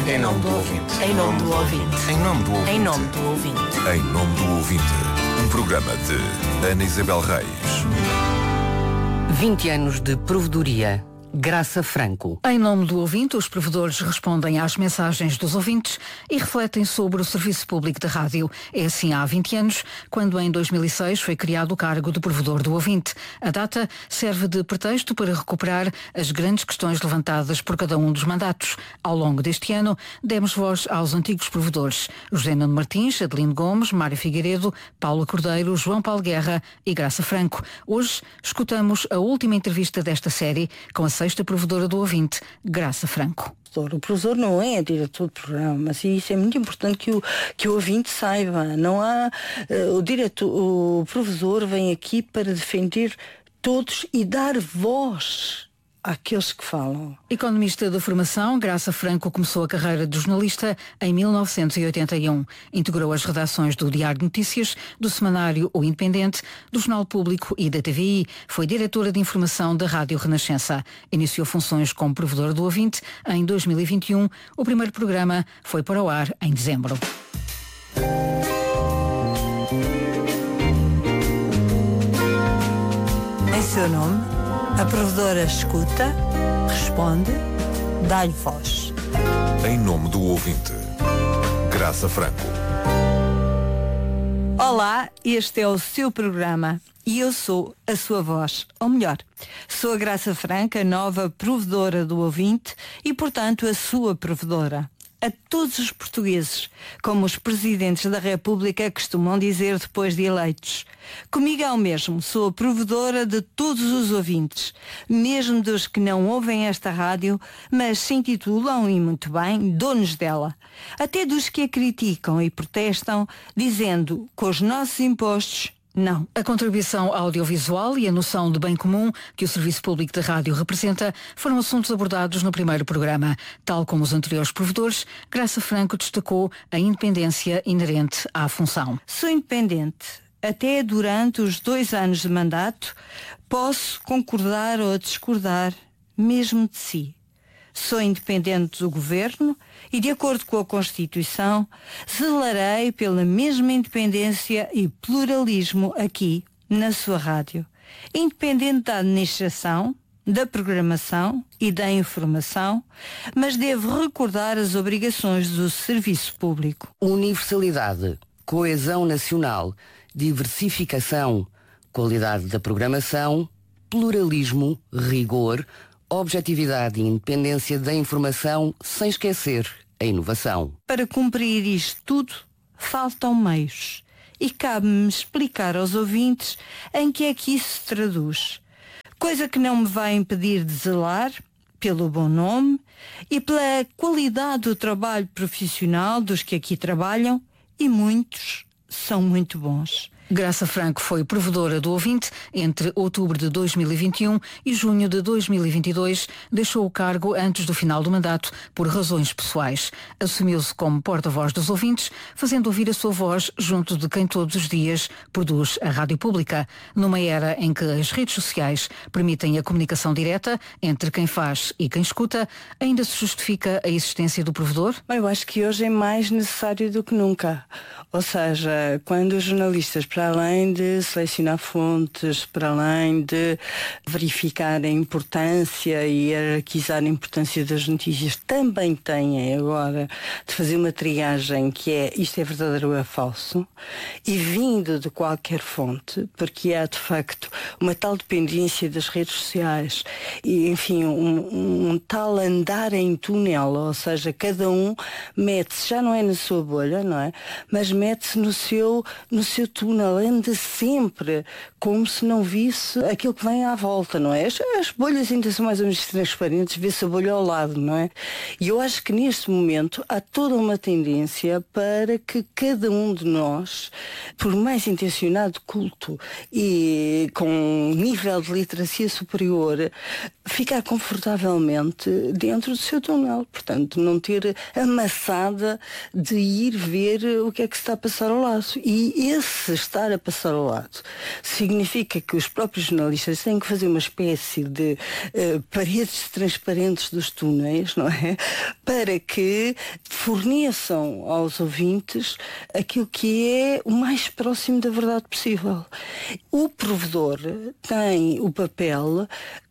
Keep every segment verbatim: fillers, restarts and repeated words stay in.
Em nome do ouvinte. Em nome do ouvinte. Em nome do ouvinte. Em nome do ouvinte. Em nome do ouvinte. Um programa de Ana Isabel Reis. vinte anos de provedoria. Graça Franco. Em nome do ouvinte, os provedores respondem às mensagens dos ouvintes e refletem sobre o serviço público da rádio. É assim há vinte anos, quando em dois mil e seis foi criado o cargo de provedor do ouvinte. A data serve de pretexto para recuperar as grandes questões levantadas por cada um dos mandatos. Ao longo deste ano, demos voz aos antigos provedores: José Nuno Martins, Adelino Gomes, Mário Figueiredo, Paulo Cordeiro, João Paulo Guerra e Graça Franco. Hoje, escutamos a última entrevista desta série com a sexta provedora do ouvinte, Graça Franco. O professor não é diretor de programa, mas isso é muito importante que o, que o ouvinte saiba. Não há, uh, o, diretor, o professor vem aqui para defender todos e dar voz àqueles que falam. Economista de formação, Graça Franco começou a carreira de jornalista em mil novecentos e oitenta e um. Integrou as redações do Diário de Notícias, do semanário O Independente, do Jornal Público e da T V I. Foi diretora de informação da Rádio Renascença. Iniciou funções como provedora do ouvinte em dois mil e vinte e um. O primeiro programa foi para o ar em dezembro. Em seu nome, a provedora escuta, responde, dá-lhe voz. Em nome do ouvinte, Graça Franco. Olá, este é o seu programa e eu sou a sua voz, ou melhor, sou a Graça Franco, a nova provedora do ouvinte e, portanto, a sua provedora. A todos os portugueses, como os presidentes da República costumam dizer depois de eleitos. Comigo é o mesmo, sou a provedora de todos os ouvintes, mesmo dos que não ouvem esta rádio, mas se intitulam, e muito bem, donos dela. Até dos que a criticam e protestam, dizendo, com os nossos impostos, não. A contribuição audiovisual e a noção de bem comum que o Serviço Público de Rádio representa foram assuntos abordados no primeiro programa. Tal como os anteriores provedores, Graça Franco destacou a independência inerente à função. Sou independente. Até durante os dois anos de mandato, posso concordar ou discordar, mesmo de si. Sou independente do Governo e, de acordo com a Constituição, zelarei pela mesma independência e pluralismo aqui, na sua rádio. Independente da administração, da programação e da informação, mas devo recordar as obrigações do serviço público. Universalidade, coesão nacional, diversificação, qualidade da programação, pluralismo, rigor, objetividade e independência da informação, sem esquecer a inovação. Para cumprir isto tudo, faltam meios. E cabe-me explicar aos ouvintes em que é que isso se traduz. Coisa que não me vai impedir de zelar pelo bom nome e pela qualidade do trabalho profissional dos que aqui trabalham, e muitos são muito bons. Graça Franco foi provedora do ouvinte entre outubro de dois mil e vinte e um e junho de dois mil e vinte e dois. Deixou o cargo antes do final do mandato por razões pessoais. Assumiu-se como porta-voz dos ouvintes, fazendo ouvir a sua voz junto de quem todos os dias produz a rádio pública. Numa era em que as redes sociais permitem a comunicação direta entre quem faz e quem escuta, ainda se justifica a existência do provedor? Bem, eu acho que hoje é mais necessário do que nunca. Ou seja, quando os jornalistas, para além de selecionar fontes, para além de verificar a importância e hierarquizar a importância das notícias, também têm agora de fazer uma triagem que é isto é verdadeiro ou é falso, e vindo de qualquer fonte, porque há de facto uma tal dependência das redes sociais e, enfim, um, um tal andar em túnel, ou seja, cada um mete-se, já não é na sua bolha, não é? Mas mete-se no seu, no seu túnel, anda sempre como se não visse aquilo que vem à volta, não é? As, as bolhas ainda são mais ou menos transparentes, vê-se a bolha ao lado, não é? E eu acho que neste momento há toda uma tendência para que cada um de nós, por mais intencionado culto e com nível de literacia superior, ficar confortavelmente dentro do seu túnel. Portanto, não ter a maçada de ir ver o que é que se está a passar ao lado. E esse está começar a passar ao lado. Significa que os próprios jornalistas têm que fazer uma espécie de uh, paredes transparentes dos túneis, não é? Para que forneçam aos ouvintes aquilo que é o mais próximo da verdade possível. O provedor tem o papel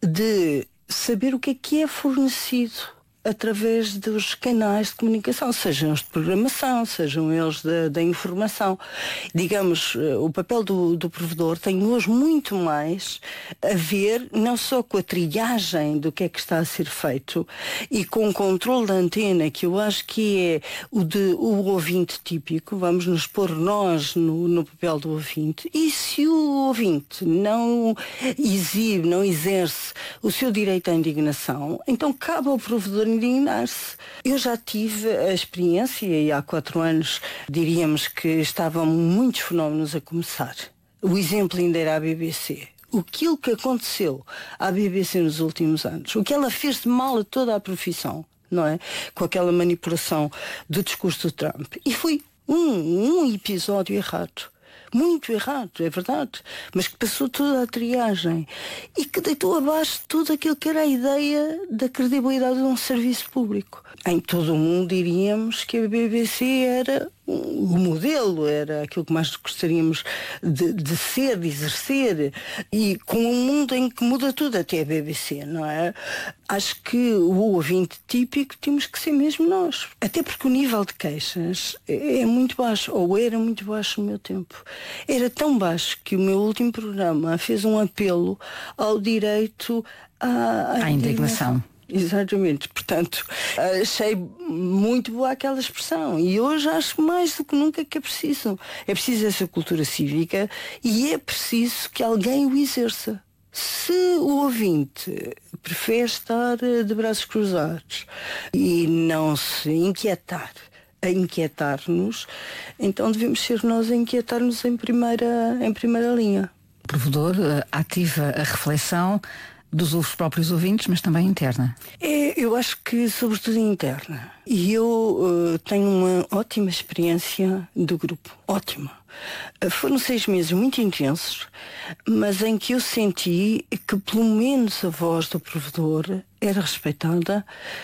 de saber o que é que é fornecido através dos canais de comunicação, sejam os de programação, sejam eles da, da informação. Digamos, o papel do, do provedor tem hoje muito mais a ver não só com a triagem do que é que está a ser feito e com o controle da antena, que eu acho que é o de o ouvinte típico, vamos nos pôr nós no, no papel do ouvinte, e se o ouvinte não exibe, não exerce o seu direito à indignação, então cabe ao provedor indignar-se. Eu já tive a experiência, e há quatro anos diríamos que estavam muitos fenómenos a começar. O exemplo ainda era a B B C. O que aconteceu à B B C nos últimos anos, o que ela fez de mal a toda a profissão, não é? Com aquela manipulação do discurso do Trump. E foi um, um episódio errado. Muito errado, é verdade, mas que passou toda a triagem e que deitou abaixo tudo aquilo que era a ideia da credibilidade de um serviço público. Em todo o mundo diríamos que a B B C era o modelo, era aquilo que mais gostaríamos de, de ser, de exercer, e com um mundo em que muda tudo, até a B B C, não é? Acho que o ouvinte típico temos que ser mesmo nós, até porque o nível de queixas é muito baixo, ou era muito baixo no meu tempo. Era tão baixo que o meu último programa fez um apelo ao direito à, à à indignação. Exatamente, portanto, achei muito boa aquela expressão e hoje acho mais do que nunca que é preciso. É preciso essa cultura cívica e é preciso que alguém o exerça. Se o ouvinte prefere estar de braços cruzados e não se inquietar, a inquietar-nos, então devemos ser nós a inquietar-nos em primeira, em primeira linha. O provedor ativa a reflexão dos próprios ouvintes, mas também interna. É, eu acho que sobretudo interna. E eu uh, tenho uma ótima experiência do grupo. Ótima. Uh, foram seis meses muito intensos, mas em que eu senti que pelo menos a voz do provedor era respeitada,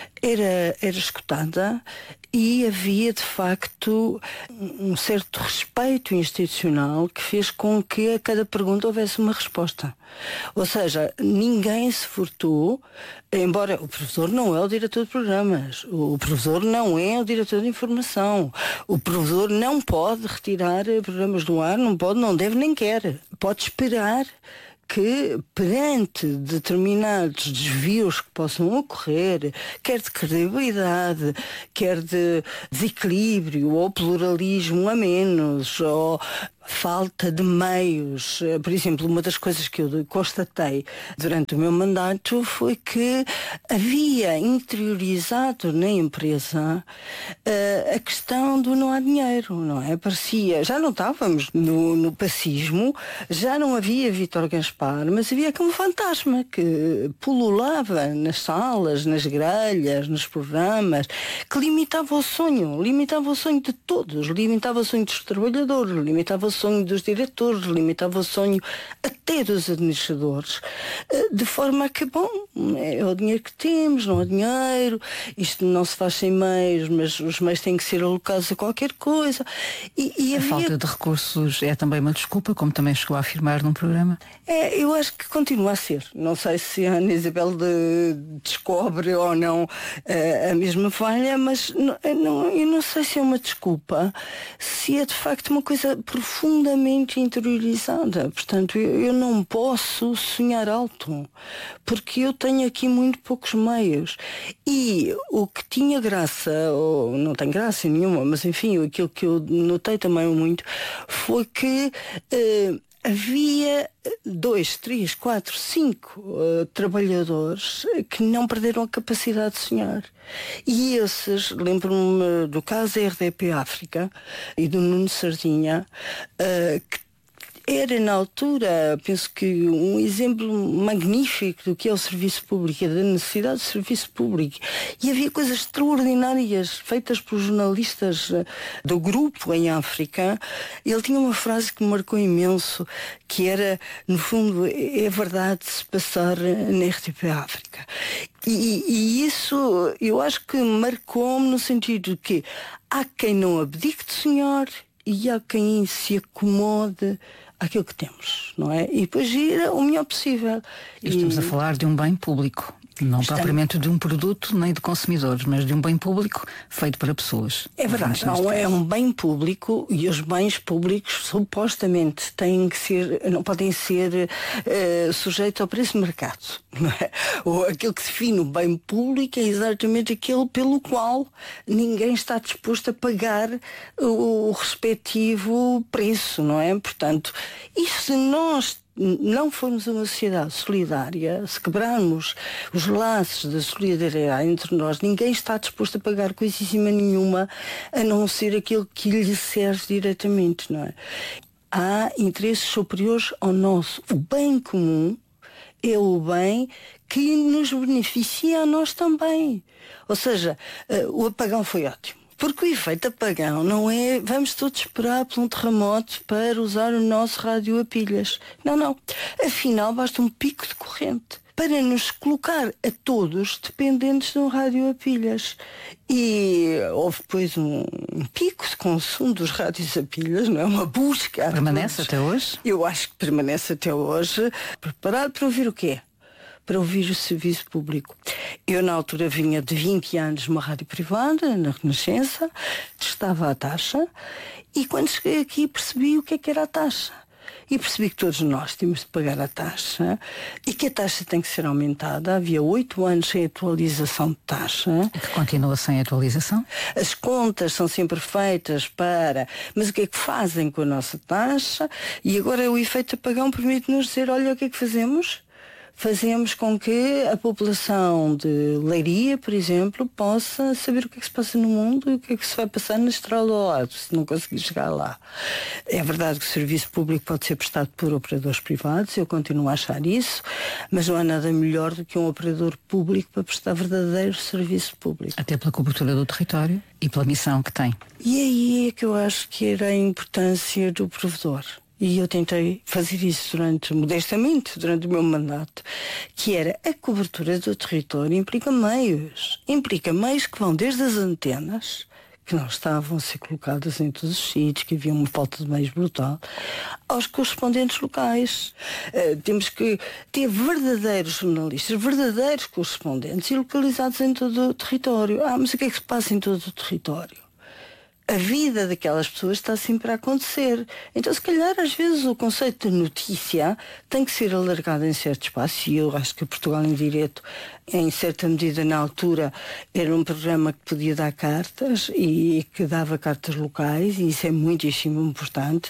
era, era escutada e havia de facto um certo respeito institucional que fez com que a cada pergunta houvesse uma resposta. Ou seja, ninguém se furtou, embora o professor não é o diretor de programas, o professor não é o diretor de informação, o professor não pode retirar programas do ar, não pode, não deve nem quer. Pode esperar que perante determinados desvios que possam ocorrer, quer de credibilidade, quer de desequilíbrio ou pluralismo a menos, ou falta de meios. Por exemplo, uma das coisas que eu constatei durante o meu mandato foi que havia interiorizado na empresa uh, a questão do não há dinheiro, não é? Parecia, já não estávamos no, no pacismo, já não havia Vítor Gaspar, mas havia aquele fantasma que pululava nas salas, nas grelhas, nos programas, que limitava o sonho, limitava o sonho de todos, limitava o sonho dos trabalhadores, limitava o sonho dos diretores, limitava o sonho até dos administradores, de forma a que, bom, é o dinheiro que temos, não há dinheiro, isto não se faz sem meios, mas os meios têm que ser alocados a qualquer coisa. E, e a havia... falta de recursos é também uma desculpa, como também chegou a afirmar num programa? É, eu acho que continua a ser. Não sei se a Ana Isabel de, descobre ou não uh, a mesma falha, mas não, não, eu não sei se é uma desculpa, se é de facto uma coisa profundamente interiorizada. Portanto, eu, eu não posso sonhar alto, porque eu tenho aqui muito poucos meios. E o que tinha graça, ou não tem graça nenhuma, mas enfim, aquilo que eu notei também muito, foi que uh, havia dois, três, quatro, cinco uh, trabalhadores que não perderam a capacidade de sonhar. E esses, lembro-me do caso da R D P África e do Nuno Sardinha, uh, que era na altura, penso que um exemplo magnífico do que é o serviço público, da necessidade do serviço público. E havia coisas extraordinárias feitas por jornalistas do grupo em África. Ele tinha uma frase que me marcou imenso, que era, no fundo, é verdade se passar na R T P África. E, e isso eu acho que marcou-me no sentido de que há quem não abdique de sonhar e há quem se acomode àquilo que temos, não é? E depois ir o melhor possível. Estamos e... a falar de um bem público. Não Estamos... propriamente de um produto nem de consumidores, mas de um bem público feito para pessoas. É verdade, não, é um bem público e os bens públicos supostamente têm que ser, não podem ser uh, sujeitos ao preço de mercado. Não é? Ou aquilo que define o bem público é exatamente aquele pelo qual ninguém está disposto a pagar o, o respectivo preço, não é? Portanto, e se nós não formos uma sociedade solidária, se quebrarmos os laços da solidariedade entre nós, ninguém está disposto a pagar coisíssima nenhuma, a não ser aquilo que lhe serve diretamente, não é? Há interesses superiores ao nosso. O bem comum é o bem que nos beneficia a nós também. Ou seja, o apagão foi ótimo. Porque o efeito apagão não é vamos todos esperar por um terremoto para usar o nosso rádio a pilhas. Não, não. Afinal, basta um pico de corrente para nos colocar a todos dependentes de um rádio a pilhas. E houve depois um, um pico de consumo dos rádios a pilhas, não é? Uma busca. Permanece até hoje? Eu acho que permanece até hoje. Preparado para ouvir o quê? Para ouvir o serviço público. Eu, na altura, vinha de vinte anos numa rádio privada, na Renascença, testava a taxa, e quando cheguei aqui percebi o que é que era a taxa. E percebi que todos nós tínhamos de pagar a taxa e que a taxa tem que ser aumentada. Havia oito anos sem atualização de taxa. E que continua sem atualização? As contas são sempre feitas para... Mas o que é que fazem com a nossa taxa? E agora o efeito apagão permite-nos dizer, olha, o que é que fazemos? Fazemos com que a população de Leiria, por exemplo, possa saber o que é que se passa no mundo e o que é que se vai passar na estrada ao lado, se não conseguir chegar lá. É verdade que o serviço público pode ser prestado por operadores privados, eu continuo a achar isso, mas não há nada melhor do que um operador público para prestar verdadeiro serviço público. Até pela cobertura do território e pela missão que tem. E aí é que eu acho que era a importância do provedor. E eu tentei fazer isso durante, modestamente, durante o meu mandato, que era a cobertura do território implica meios. Implica meios que vão desde as antenas, que não estavam a ser colocadas em todos os sítios, que havia uma falta de meios brutal, aos correspondentes locais. Uh, temos que ter verdadeiros jornalistas, verdadeiros correspondentes e localizados em todo o território. Ah, mas o que é que se passa em todo o território? A vida daquelas pessoas está sempre a acontecer. Então, se calhar, às vezes, o conceito de notícia tem que ser alargado em certo espaço. E eu acho que Portugal em Direto, em certa medida, na altura, era um programa que podia dar cartas e que dava cartas locais, e isso é muitíssimo importante.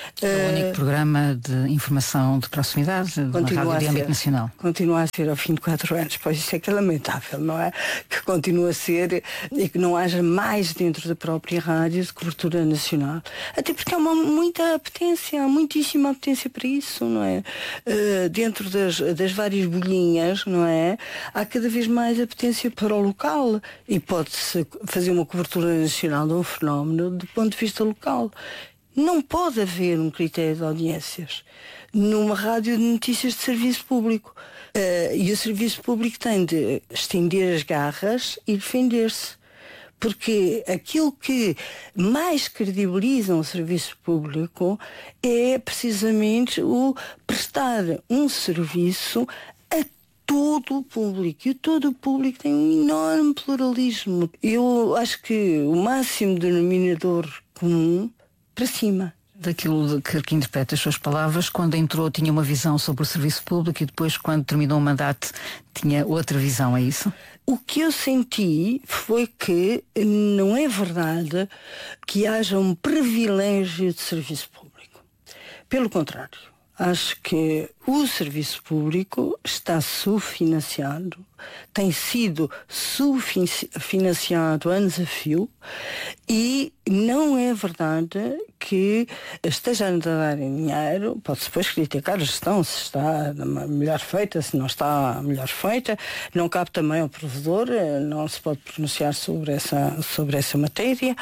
É o único uh, programa de informação de proximidade de uma rádio de âmbito nacional. Continua a ser ao fim de quatro anos, pois isso é que é lamentável, não é? Que continua a ser e que não haja mais dentro da própria rádio de cobertura nacional, até porque há uma, muita apetência, há muitíssima apetência para isso, não é? Uh, dentro das, das várias bolhinhas, não é? Há cada vez mais apetência para o local e pode-se fazer uma cobertura nacional de um fenómeno do ponto de vista local. Não pode haver um critério de audiências numa rádio de notícias de serviço público. Uh, e o serviço público tem de estender as garras e defender-se. Porque aquilo que mais credibiliza um serviço público é precisamente o prestar um serviço a todo o público. E todo o público tem um enorme pluralismo. Eu acho que o máximo denominador comum para cima. Daquilo que, que interpreta as suas palavras, quando entrou tinha uma visão sobre o serviço público e depois, quando terminou o mandato, tinha outra visão, é isso? O que eu senti foi que não é verdade que haja um privilégio de serviço público. Pelo contrário, acho que o serviço público está subfinanciado, tem sido subfinanciado anos a fio, e não é verdade que esteja a dar dinheiro, pode-se depois criticar a gestão, se está melhor feita, se não está melhor feita, não cabe também ao provedor, não se pode pronunciar sobre essa, sobre essa matéria,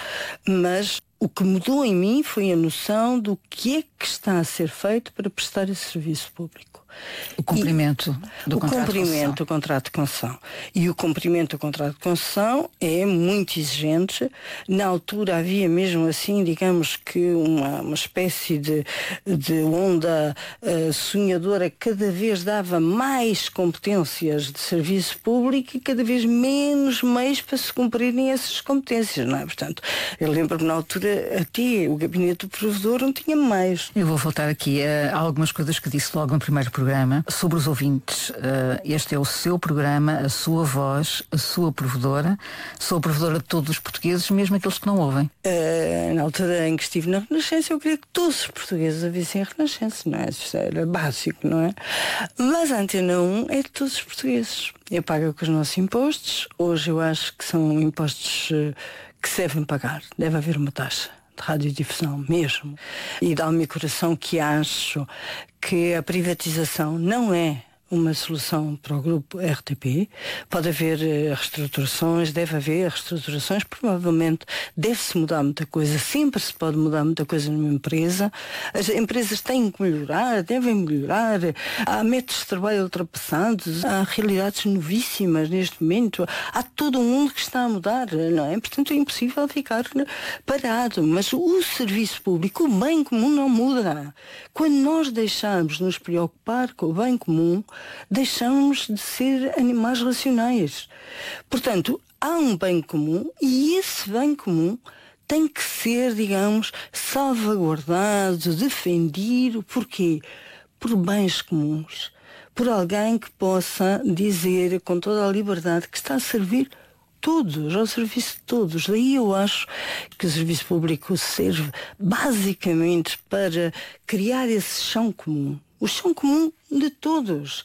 mas o que mudou em mim foi a noção do que é que está a ser feito para prestar esse serviço público. O cumprimento e do o contrato cumprimento de do contrato de concessão. E o cumprimento do contrato de concessão é muito exigente. Na altura havia mesmo assim, digamos que uma, uma espécie de, de onda uh, sonhadora, cada vez dava mais competências de serviço público e cada vez menos meios para se cumprirem essas competências, não é? Portanto, eu lembro-me na altura até o gabinete do provedor não tinha mais. Eu vou voltar aqui a algumas coisas que disse logo no primeiro programa sobre os ouvintes. Este é o seu programa, a sua voz, a sua provedora. Sou a provedora de todos os portugueses, mesmo aqueles que não ouvem. Uh, na altura em que estive na Renascença, eu queria que todos os portugueses ouvissem a Renascença, não é? Isso era básico, não é? Mas a Antena um é de todos os portugueses. Eu pago com os nossos impostos. Hoje eu acho que são impostos uh, que se devem pagar. Deve haver uma taxa de radiodifusão mesmo. E dá-me o coração que acho que a privatização não é uma solução para o grupo R T P. Pode haver uh, reestruturações, deve haver reestruturações, provavelmente deve-se mudar muita coisa, sempre se pode mudar muita coisa numa empresa. As empresas têm que melhorar, devem melhorar. Há métodos de trabalho ultrapassados, há realidades novíssimas neste momento, há todo um mundo que está a mudar, não é? Portanto é impossível ficar parado, mas o serviço público, o bem comum não muda. Quando nós deixarmos nos preocupar com o bem comum, deixamos de ser animais racionais. Portanto, há um bem comum e esse bem comum tem que ser, digamos, salvaguardado, defendido. Porquê? Por bens comuns. Por alguém que possa dizer com toda a liberdade que está a servir todos, ao serviço de todos. Daí eu acho que o serviço público serve basicamente para criar esse chão comum. O chão comum de todos.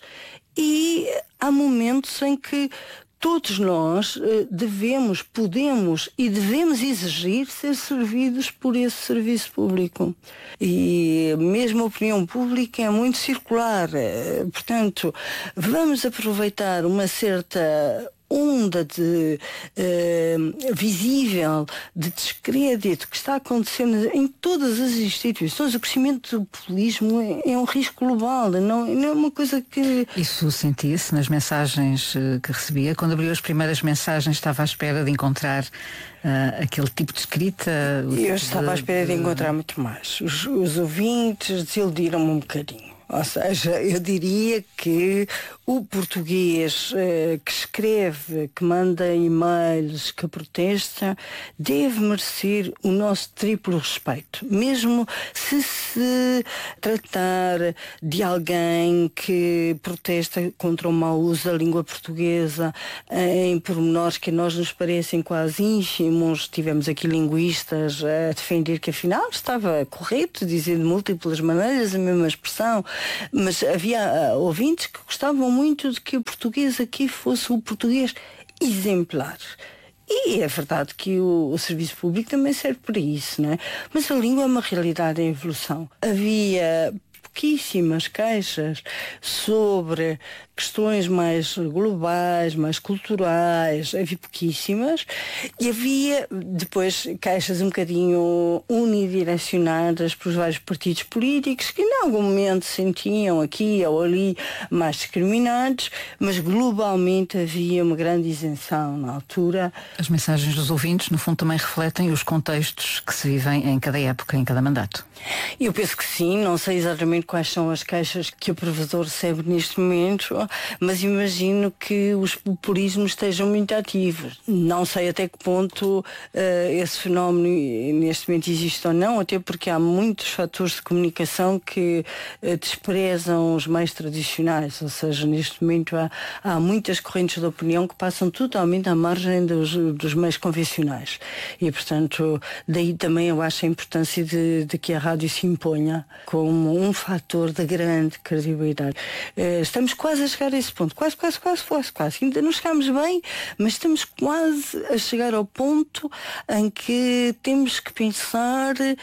E há momentos em que todos nós devemos, podemos e devemos exigir ser servidos por esse serviço público. E mesmo a opinião pública é muito circular. Portanto, vamos aproveitar uma certa onda de uh, visível de descrédito que está acontecendo em todas as instituições. O crescimento do populismo é, é um risco global, não, não é uma coisa que... Isso sentia-se nas mensagens que recebia. Quando abriu as primeiras mensagens estava à espera de encontrar uh, aquele tipo de escrita? Eu estava à espera de encontrar muito mais. Os, os ouvintes desiludiram-me um bocadinho. Ou seja, eu diria que o português eh, que escreve, que manda e-mails, que protesta, deve merecer o nosso triplo respeito. Mesmo se se tratar de alguém que protesta contra o mau uso da língua portuguesa em pormenores que a nós nos parecem quase ínfimos. Tivemos aqui linguistas a defender que afinal estava correto dizer de múltiplas maneiras a mesma expressão, mas havia uh, ouvintes que gostavam muito de que o português aqui fosse o português exemplar. E é verdade que o, o serviço público também serve para isso, não é? Mas a língua é uma realidade em evolução. Havia pouquíssimas queixas sobre questões mais globais, mais culturais, havia pouquíssimas, e havia depois queixas um bocadinho unidirecionadas para os vários partidos políticos que em algum momento se sentiam aqui ou ali mais discriminados, mas globalmente havia uma grande isenção na altura. As mensagens dos ouvintes, no fundo, também refletem os contextos que se vivem em cada época, em cada mandato. Eu penso que sim, não sei exatamente quais são as queixas que o provedor recebe neste momento, mas imagino que os populismos estejam muito ativos. Não sei até que ponto uh, esse fenómeno neste momento existe ou não, até porque há muitos fatores de comunicação que uh, desprezam os meios tradicionais, ou seja, neste momento há, há muitas correntes de opinião que passam totalmente à margem dos, dos meios convencionais. E, portanto, daí também eu acho a importância de, de que a rádio se imponha como um fator de grande credibilidade. Uh, estamos quase a chegar a esse ponto, quase, quase, quase, quase, quase. Ainda não chegámos bem, mas estamos quase a chegar ao ponto em que temos que pensar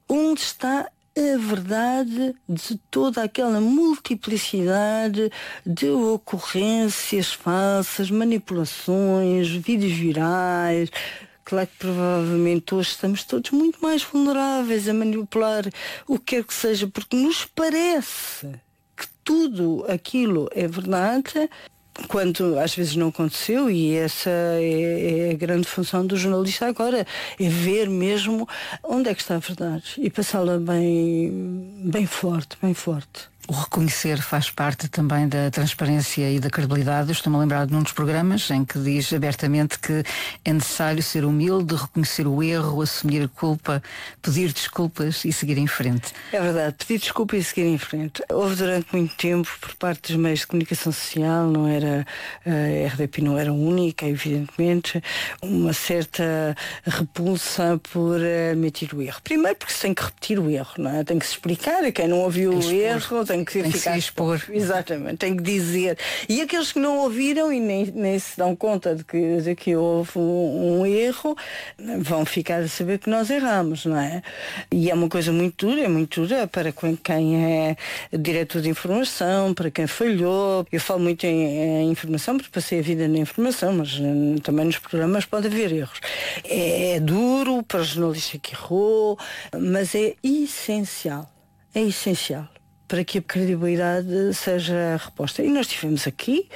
onde está a verdade de toda aquela multiplicidade de ocorrências falsas, manipulações, vídeos virais. Claro que provavelmente hoje estamos todos muito mais vulneráveis a manipular o que quer que seja, porque nos parece que tudo aquilo é verdade, quando às vezes não aconteceu, e essa é, é a grande função do jornalista agora, é ver mesmo onde é que está a verdade e passá-la bem, bem forte, bem forte. O reconhecer faz parte também da transparência e da credibilidade. Eu estou-me a lembrar de um dos programas em que diz abertamente que é necessário ser humilde, reconhecer o erro, assumir a culpa, pedir desculpas e seguir em frente. É verdade, pedir desculpa e seguir em frente. Houve durante muito tempo, por parte dos meios de comunicação social, não era, a R D P não era única, evidentemente, uma certa repulsa por admitir o erro. Primeiro porque se tem que repetir o erro, não é? Tem que se explicar a quem não ouviu o erro, tem que tem ficar que se expor. Exatamente, tem que dizer. E aqueles que não ouviram e nem, nem se dão conta de que, de que houve um, um erro, vão ficar a saber que nós erramos, não é? E é uma coisa muito dura, é muito dura para quem é diretor de informação, para quem falhou. Eu falo muito em, em informação porque passei a vida na informação, mas hum, também nos programas pode haver erros. É, é duro para o jornalista que errou, mas é essencial, é essencial para que a credibilidade seja reposta. E nós estivemos aqui,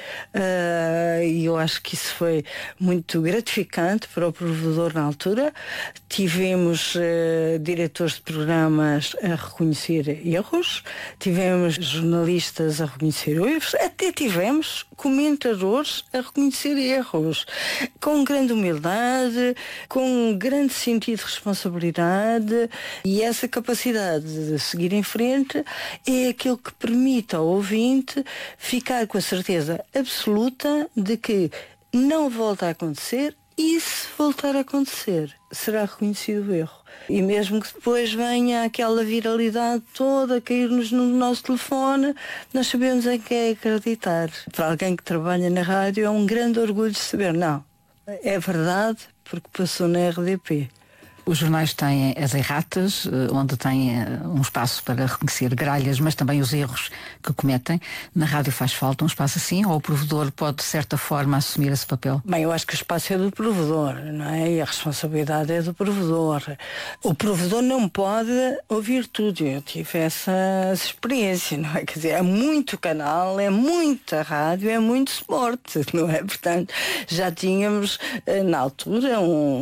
uh, e eu acho que isso foi muito gratificante para o provedor na altura. Tivemos uh, diretores de programas a reconhecer erros, tivemos jornalistas a reconhecer erros, até tivemos comentadores a reconhecer erros, com grande humildade, com um grande sentido de responsabilidade, e essa capacidade de seguir em frente é aquilo que permite ao ouvinte ficar com a certeza absoluta de que não volta a acontecer, e se voltar a acontecer, será reconhecido o erro. E mesmo que depois venha aquela viralidade toda a cair-nos no nosso telefone, nós sabemos em que é acreditar. Para alguém que trabalha na rádio é um grande orgulho de saber, não, é verdade porque passou na R D P. Os jornais têm as erratas, onde têm um espaço para reconhecer gralhas, mas também os erros que cometem. Na rádio faz falta um espaço assim, ou o provedor pode, de certa forma, assumir esse papel? Bem, eu acho que o espaço é do provedor, não é? E a responsabilidade é do provedor. O provedor não pode ouvir tudo. Eu tive essa experiência, não é? Quer dizer, é muito canal, é muita rádio, é muito suporte, não é? Portanto, já tínhamos, na altura,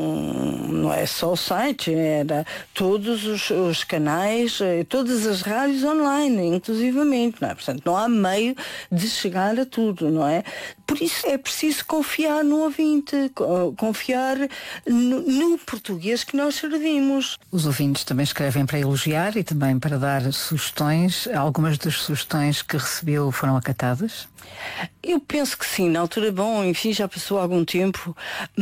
um, não é só o site, era todos os, os canais, todas as rádios online, inclusivamente, não é? Portanto, não há meio de chegar a tudo, não é? Por isso é preciso confiar no ouvinte, confiar no, no português que nós servimos. Os ouvintes também escrevem para elogiar e também para dar sugestões. Algumas das sugestões que recebeu foram acatadas? Eu penso que sim, na altura, bom, enfim, já passou algum tempo,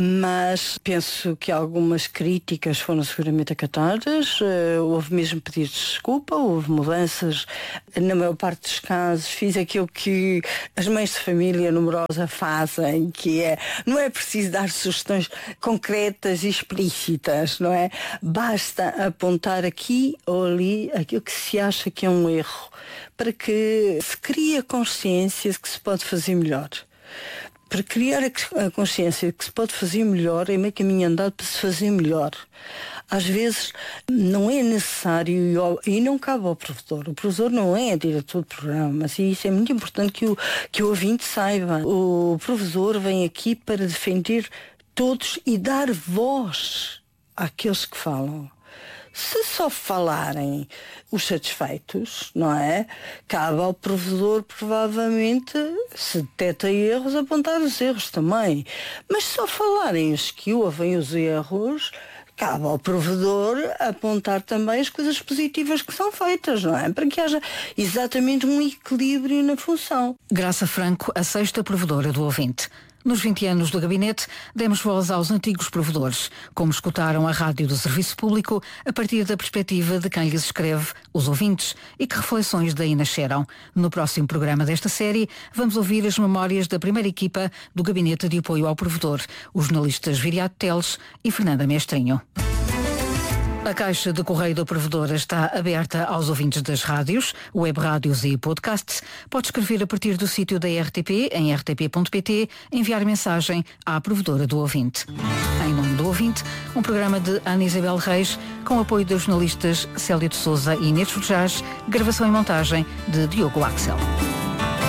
mas penso que algumas críticas foram seguramente acatadas, uh, houve mesmo pedidos de desculpa, houve mudanças, na maior parte dos casos fiz aquilo que as mães de família numerosa fazem, que é, não é preciso dar sugestões concretas e explícitas, não é? Basta apontar aqui ou ali aquilo que se acha que é um erro, para que se crie a consciência de que se pode fazer melhor. Para criar a consciência de que se pode fazer melhor é meio caminho andado para se fazer melhor. Às vezes não é necessário e não cabe ao provedor. O provedor não é diretor de programas e isso é muito importante que o, que o ouvinte saiba. O provedor vem aqui para defender todos e dar voz àqueles que falam. Se só falarem os satisfeitos, não é? Cabe ao provedor, provavelmente, se detecta erros, apontar os erros também. Mas se só falarem os que ouvem os erros, cabe ao provedor apontar também as coisas positivas que são feitas, não é? Para que haja exatamente um equilíbrio na função. Graça Franco, a sexta provedora do ouvinte. Nos vinte anos do gabinete, demos voz aos antigos provedores, como escutaram a rádio do serviço público a partir da perspectiva de quem lhes escreve, os ouvintes, e que reflexões daí nasceram. No próximo programa desta série, vamos ouvir as memórias da primeira equipa do Gabinete de Apoio ao Provedor, os jornalistas Viriato Teles e Fernanda Mestrinho. A caixa de correio da provedora está aberta aos ouvintes das rádios, web rádios e podcasts. Pode escrever a partir do sítio da R T P, em r t p ponto p t, enviar mensagem à provedora do ouvinte. Em nome do ouvinte, um programa de Ana Isabel Reis, com apoio dos jornalistas Célio de Sousa e Inês Forjás, gravação e montagem de Diogo Axel.